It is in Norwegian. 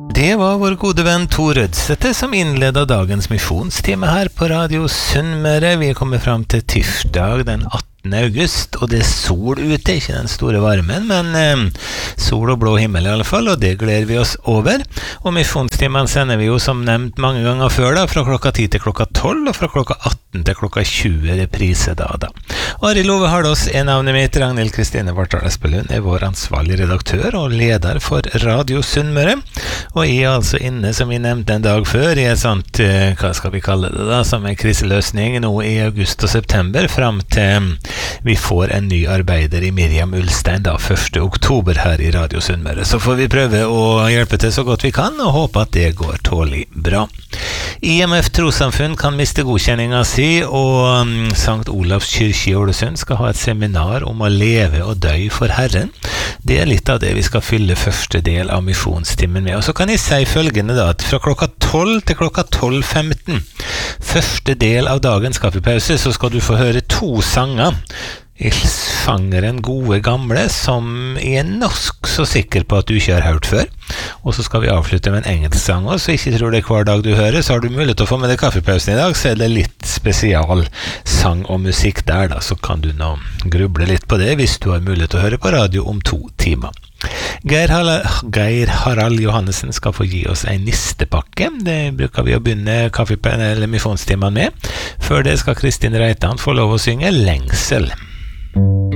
Det var vår gode venn Tor Rødsette som innledet dagens misjonstime her på Radio Sunnmøre. Vi er kommet frem til tirsdag den 18. august, og det er sol ute, ikke den store varmen, men sol og blå himmel i alle fall, og det gleder vi oss over. Og misjonstimen sender vi jo som nevnt mange ganger før da, fra klokka 10 til klokka 12, og fra klokka 18 til klokka 20 reprise da. Og Arild Ove Hardås er navnet mitt. Ragnhild Kristine Bartol Espelund er vår ansvarlig redaktør og leder for Radio Sunnmøre, og jeg er altså inne, som vi nevnte en dag før, i et sånt, hva skal vi kalle det da, som en kriseløsning nå i august og september, frem til vi får en ny arbeider i Miriam Ulstein da 1. oktober her i Radio Sunnmøre. Så får vi prøve å hjelpe til så godt vi kan, og håpe at det går tålig bra. IMF Trossamfunn kan miste godkjenninga si, og Sankt Olavs kyrkje i Ålesund skal ha et seminar om å leve og dø for Herren. Det er litt av det vi skal fylle første del av misjonstimen med. Og så kan jeg si følgende da, at fra klokka 12 til klokka 12:15, første del av dagens kaffepause, så skal du få høre 2 sanger. Ilsfangeren gode gamle, som er norsk så sikker på at du ikke har hørt før. Og så skal vi avslutte med en engelsk sang også, så ikke tror det hver dag du hører, så har du mulighet til å få med deg kaffepausen i dag, så er det litt spesial sang og musikk der da, så kan du nå gruble litt på det hvis du har mulighet til å høre på radio om 2 timer. Geir Harald Johannessen skal få gi oss en nistepakke. Det bruker vi å begynne misjonstimen med. Før det skal Kristin Reitan få lov å synge Lengsel.